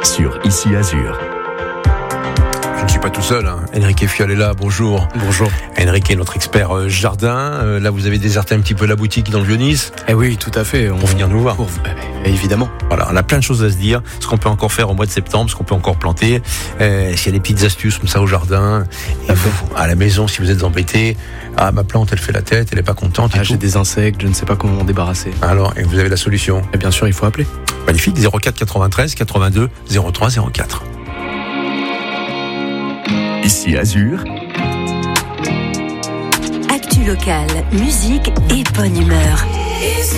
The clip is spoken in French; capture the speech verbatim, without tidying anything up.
sur Ici Azur. Je ne suis pas tout seul, hein. Enrique Fiol est là, bonjour. Bonjour. Enrique est notre expert euh, jardin. Euh, là, vous avez déserté un petit peu la boutique dans le Vieux-Nice. Eh oui, tout à fait. On Pour venir nous voir. Pour... Eh, évidemment. Voilà, on a plein de choses à se dire. Ce qu'on peut encore faire au mois de septembre, ce qu'on peut encore planter. Euh, s'il y a des petites astuces comme ça au jardin. Et vous, à la maison, si vous êtes embêté, ah, ma plante, elle fait la tête, elle est pas contente et Ah, tout. j'ai des insectes, je ne sais pas comment m'en débarrasser. Alors, et vous avez la solution. Et bien sûr, il faut appeler. Magnifique, zéro quatre quatre-vingt-treize quatre-vingt-deux zéro trois zéro quatre. Ici Azur. Actu locale, musique et bonne humeur.